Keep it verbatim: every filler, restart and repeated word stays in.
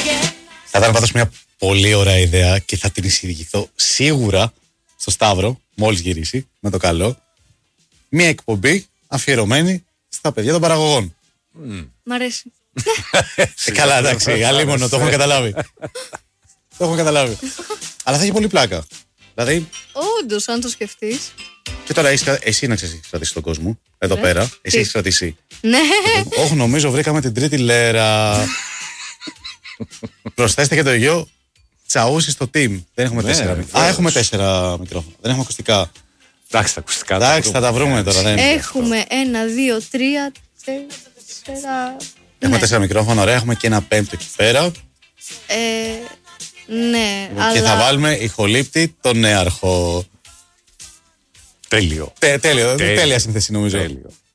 Θα ήταν πάντως μια πολύ ωραία ιδέα και θα την εισηγηθώ σίγουρα στο Σταύρο, μόλις γυρίσει, με το καλό. Μια εκπομπή αφιερωμένη στα παιδιά των παραγωγών. Mm. Μ' αρέσει. Ε, καλά, εντάξει, αλίμονο, το έχουμε καταλάβει. Το έχουμε καταλάβει. Αλλά θα έχει πολύ πλάκα. Δηλαδή. Όντως, αν το σκεφτείς. Και τώρα εσύ, εσύ να ξέρεις, έχεις κρατήσει τον κόσμο. Εδώ Ε, πέρα. τι? Εσύ έχεις κρατήσει. Ναι. Όχι, νομίζω βρήκαμε την τρίτη λέρα. Προσθέστε και το γιο Τσαούσι στο team. Δεν έχουμε Ναι, τέσσερα. βέβαια. Α, έχουμε τέσσερα μικρόφωνα. Δεν έχουμε ακουστικά. Εντάξει, τα ακουστικά. Εντάξει, θα τα βρούμε τώρα. Δεν είναι. Έχουμε ένα, δύο, τρία, τέσσερα. Έχουμε Ναι. τέσσερα μικρόφωνα, ωραία. Έχουμε και ένα πέμπτο εκεί πέρα. Ε, ναι, αλλά. Και θα βάλουμε ηχολήπτη τον νέαρχο. Τέλειο. Τε- τέλειο. Τέλειο. Τέλεια σύνθεση νομίζω. Τέλειο.